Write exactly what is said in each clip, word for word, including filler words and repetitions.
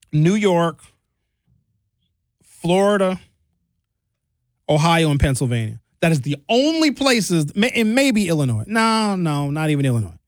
New York, Florida, Ohio, and Pennsylvania. That is the only places, and maybe Illinois. No, no, not even Illinois.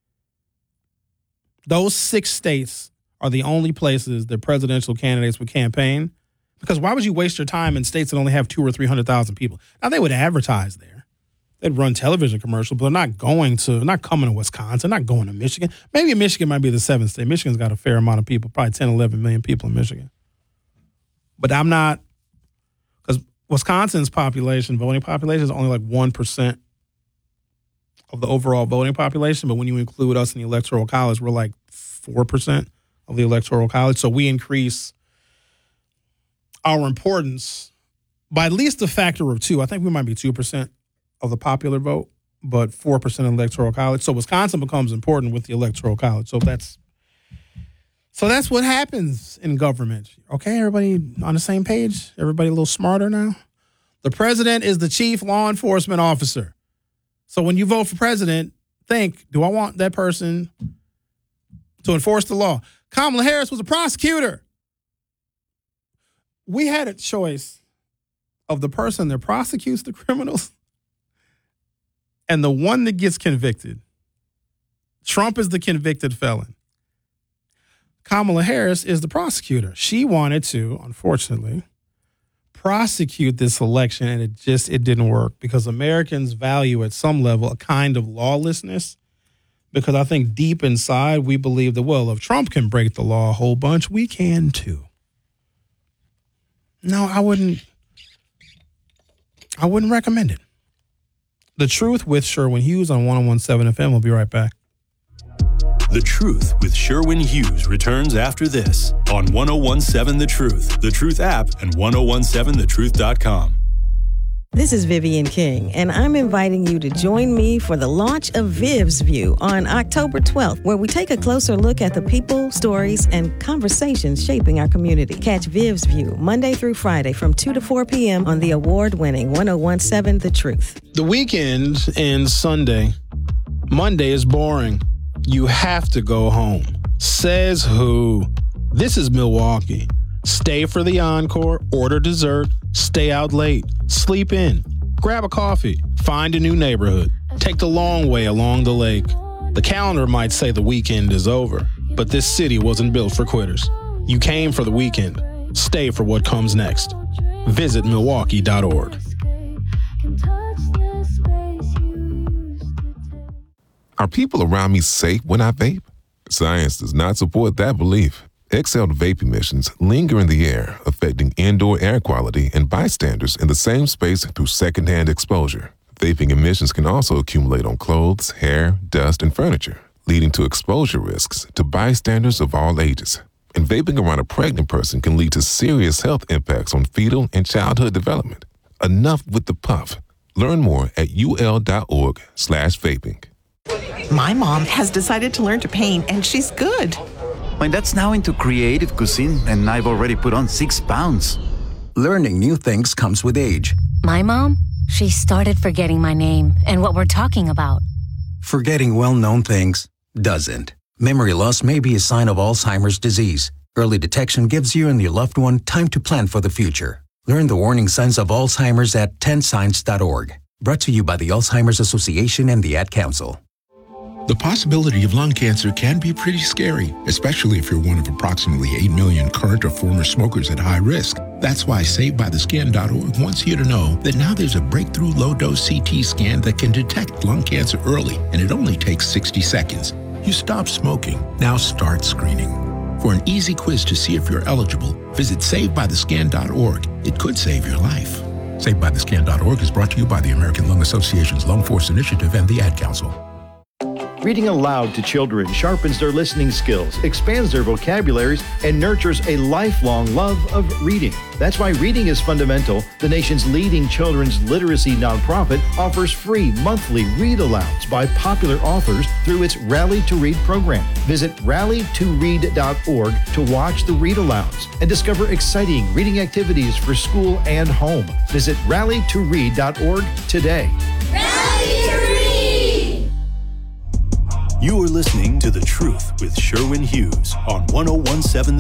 Those six states are the only places that presidential candidates would campaign. Because why would you waste your time in states that only have two or three hundred thousand people? Now they would advertise there, they'd run television commercials, but they're not going to, not coming to Wisconsin, not going to Michigan. Maybe Michigan might be the seventh state. Michigan's got a fair amount of people, probably ten, eleven million people in Michigan. But I'm not, because Wisconsin's population, voting population, is only like one percent of the overall voting population. But when you include us in the Electoral College, we're like four percent of the Electoral College. So we increase our importance by at least a factor of two. I think we might be two percent of the popular vote, but four percent of the Electoral College. So Wisconsin becomes important with the Electoral College. So that's so that's what happens in government. Okay, everybody on the same page? Everybody a little smarter now? The president is the chief law enforcement officer. So when you vote for president, think, do I want that person to enforce the law? Kamala Harris was a prosecutor. We had a choice of the person that prosecutes the criminals and the one that gets convicted. Trump is the convicted felon. Kamala Harris is the prosecutor. She wanted to, unfortunately, prosecute this election, and it just, it didn't work because Americans value at some level a kind of lawlessness, because I think deep inside we believe that, well, if Trump can break the law a whole bunch, we can too. No, I wouldn't. I wouldn't recommend it. The Truth with Sherwin Hughes on one oh one point seven F M. We'll be right back. The Truth with Sherwin Hughes returns after this on one oh one point seven The Truth, The Truth app, and ten seventeen the truth dot com. This is Vivian King, and I'm inviting you to join me for the launch of Viv's View on October twelfth, where we take a closer look at the people, stories, and conversations shaping our community. Catch Viv's View Monday through Friday from two to four p.m. on the award-winning one oh one point seven The Truth. The weekend ends Sunday. Monday is boring. You have to go home. Says who? This is Milwaukee. Stay for the encore, order dessert, stay out late, sleep in, grab a coffee, find a new neighborhood, take the long way along the lake. The calendar might say the weekend is over, but this city wasn't built for quitters. You came for the weekend. Stay for what comes next. Visit Milwaukee dot org. Are people around me safe when I vape? Science does not support that belief. Exhaled vape emissions linger in the air, affecting indoor air quality and bystanders in the same space through secondhand exposure. Vaping emissions can also accumulate on clothes, hair, dust, and furniture, leading to exposure risks to bystanders of all ages. And vaping around a pregnant person can lead to serious health impacts on fetal and childhood development. Enough with the puff. Learn more at ul.org slash vaping. My mom has decided to learn to paint, and she's good. My dad's now into creative cuisine, and I've already put on six pounds. Learning new things comes with age. My mom, she started forgetting my name and what we're talking about. Forgetting well-known things doesn't. Memory loss may be a sign of Alzheimer's disease. Early detection gives you and your loved one time to plan for the future. Learn the warning signs of Alzheimer's at ten signs dot org. Brought to you by the Alzheimer's Association and the Ad Council. The possibility of lung cancer can be pretty scary, especially if you're one of approximately eight million current or former smokers at high risk. That's why Saved By The Skin dot org wants you to know that now there's a breakthrough low-dose C T scan that can detect lung cancer early, and it only takes sixty seconds. You stop smoking, now start screening. For an easy quiz to see if you're eligible, visit Saved By The Skin dot org. It could save your life. Saved By The Skin dot org is brought to you by the American Lung Association's Lung Force Initiative and the Ad Council. Reading aloud to children sharpens their listening skills, expands their vocabularies, and nurtures a lifelong love of reading. That's why Reading is Fundamental, the nation's leading children's literacy nonprofit, offers free monthly read-alouds by popular authors through its Rally to Read program. Visit rally to read dot org to watch the read-alouds and discover exciting reading activities for school and home. Visit rally to read dot org today. Rally to Read! You are listening to The Truth with Sherwin Hughes on ten seventeen